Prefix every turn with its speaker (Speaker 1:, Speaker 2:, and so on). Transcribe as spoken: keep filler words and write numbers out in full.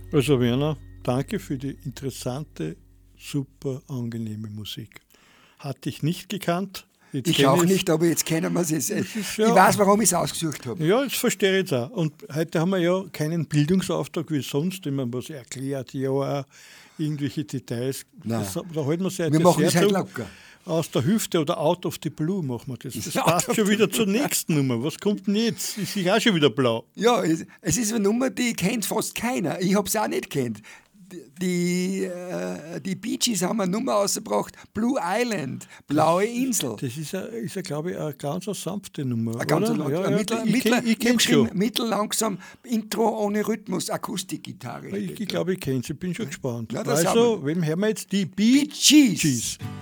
Speaker 1: Also Werner, danke für die interessante, super angenehme Musik. Hatte ich nicht gekannt. Jetzt
Speaker 2: ich auch nicht, aber jetzt kennen wir es. Ich ja, weiß, warum ich es ausgesucht habe.
Speaker 1: Ja, das verstehe ich jetzt auch. Und heute haben wir ja keinen Bildungsauftrag wie sonst, wenn man was erklärt, ja, irgendwelche Details. Das, da halten wir sehr,
Speaker 2: wir machen es
Speaker 1: sehr
Speaker 2: halt locker.
Speaker 1: Aus der Hüfte oder out of the blue machen wir das. Das passt schon wieder zur nächsten Nummer. Was kommt denn jetzt? Ist ich auch schon wieder blau.
Speaker 2: Ja, es, es ist eine Nummer, die kennt fast keiner. Ich habe es auch nicht kennt. Die, äh, die Bee Gees haben eine Nummer ausgebracht, Blue Island, blaue Insel.
Speaker 1: Das ist, ja, ist ja, glaube ich, eine ganz sanfte Nummer.
Speaker 2: Eine ganz
Speaker 1: oder?
Speaker 2: Ja, ja, mittel, ich mittel, ich kenn, ich kenn mittellangsam, Intro ohne Rhythmus, Akustikgitarre.
Speaker 1: Ich, ich glaube, ich kenne sie, bin schon gespannt.
Speaker 2: Ja,
Speaker 1: also, wem hören wir jetzt? Die Bee Gees.